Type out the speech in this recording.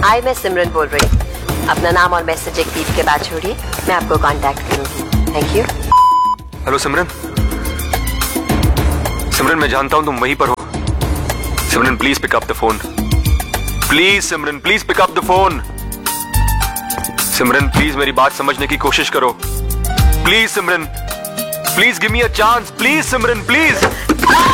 हाय, मैं सिमरन बोल रही हूँ। अपना नाम और मैसेज एक बीप के बाद छोड़िए, मैं आपको कांटेक्ट करूंगी। Thank you. हेलो सिमरन। सिमरन, मैं जानता हूं तुम वहीं पर हो। सिमरन, please pick up the phone. Please Simran, please pick up the phone. Simran, please मेरी बात समझने की कोशिश करो। Please Simran, please give me a chance. Please Simran, please.